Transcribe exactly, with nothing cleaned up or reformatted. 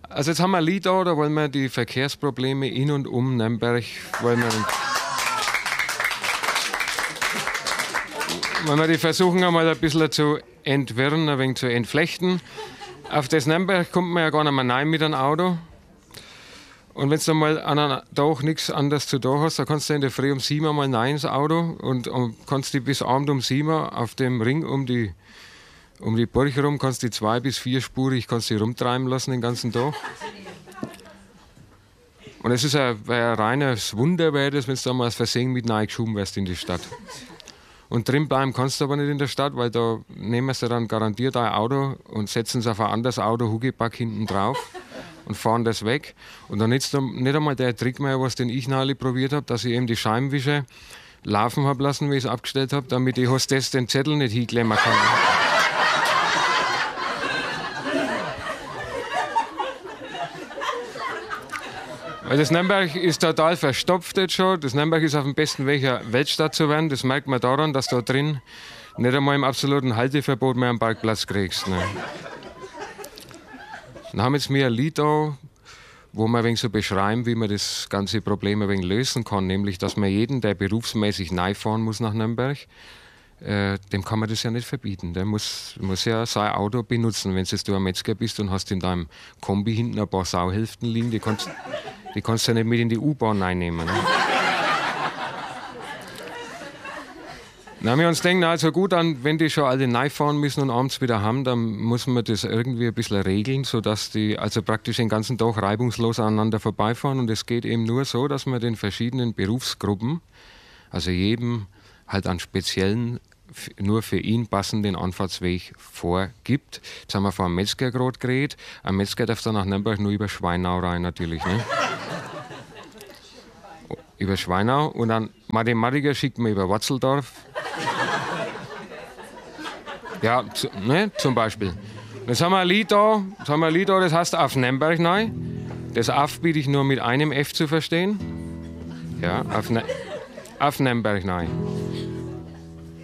Also jetzt haben wir ein Lied da, da wollen wir die Verkehrsprobleme in und um Nürnberg, wollen wir, wollen wir die versuchen einmal ein bisschen zu entwirren, ein wenig zu entflechten. Auf das Nürnberg kommt man ja gar nicht mehr rein mit einem Auto. Und wenn du mal an einem Tag nichts anderes zu tun hast, dann kannst du in der Früh um sieben mal rein ins Auto und, und kannst dich bis abend um sieben auf dem Ring um die, um die Burg rum, kannst die zwei- bis vierspurig kannst die rumtreiben lassen den ganzen Tag. Und es ist ein, ein reines Wunder, wäre das, wenn du da mal aus Versehen mit reingeschoben wirst in die Stadt. Und drin bleiben kannst du aber nicht in der Stadt, weil da nehmen sie dann garantiert ein Auto und setzen es auf ein anderes Auto, Huckepack hinten drauf und fahren das weg. Und dann nützt nicht einmal der Trick mehr, was den ich neulich probiert habe, dass ich eben die Scheibenwischer laufen habe lassen, wie ich es abgestellt habe, damit die Hostess den Zettel nicht hinklemmen kann. Weil das Nürnberg ist total verstopft jetzt schon. Das Nürnberg ist auf dem besten Weg, eine Weltstadt zu werden. Das merkt man daran, dass du da drin nicht einmal im absoluten Halteverbot mehr einen Parkplatz kriegst. Ne. Dann haben jetzt wir ein Lied da, wo wir ein wenig so beschreiben, wie man das ganze Problem ein wenig lösen kann. Nämlich, dass man jeden, der berufsmäßig fahren muss nach Nürnberg, äh, dem kann man das ja nicht verbieten. Der muss, muss ja sein Auto benutzen. Wenn du ein Metzger bist und hast in deinem Kombi hinten ein paar Sauhälften liegen, die kannst, die kannst du ja nicht mit in die U-Bahn einnehmen. Ne? Dann haben wir uns denken, also gut, dann, wenn die schon alle neu fahren müssen und abends wieder haben, dann muss man das irgendwie ein bisschen regeln, sodass die also praktisch den ganzen Tag reibungslos aneinander vorbeifahren. Und es geht eben nur so, dass man den verschiedenen Berufsgruppen, also jedem halt einen speziellen, nur für ihn passenden Anfahrtsweg vorgibt. Jetzt haben wir vor einem Metzger gerade geredet. Ein Metzger darf dann nach Nürnberg nur über Schweinau rein, natürlich. Ne? Über Schweinau. Und dann Mathematiker schickt man über Watzeldorf. Ja, zu, ne, zum Beispiel. Jetzt haben wir ein Lied da, jetzt haben wir ein Lied da, das heißt auf Nürnberg neu. Das auf biete ich nur mit einem F zu verstehen. Ja, auf, ne auf Nürnberg neu.